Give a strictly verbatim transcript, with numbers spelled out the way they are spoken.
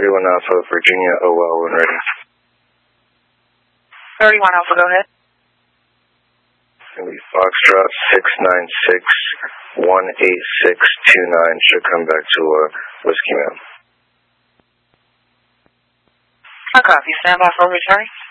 thirty-one Alpha, Virginia, O L, when ready. thirty-one Alpha, go ahead. It's going to be Foxtrot six nine six one eight six two nine. Should come back to uh, Whiskey Man. I copy. Stand by for return.